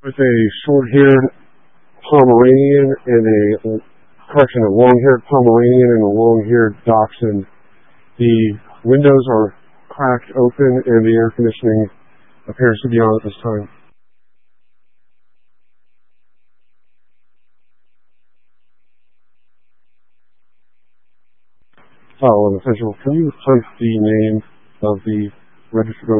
with a short-haired Pomeranian and a long-haired Pomeranian and a long-haired Dachshund. The windows are cracked open and the air conditioning appears to be on at this time. Follow-on official, can you hunt the name of the registered